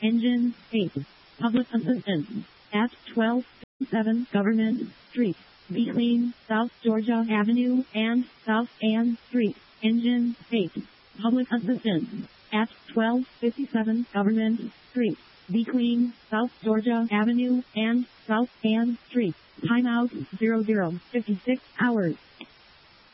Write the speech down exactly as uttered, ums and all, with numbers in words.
Engine eight. Public assistance. At twelve fifty-seven Government Street, between South Georgia Avenue and South Ann Street. Engine eight. Public assistance. At twelve fifty-seven Government Street, between South Georgia Avenue and South Ann Street. Timeout zero zero fifty-six hours.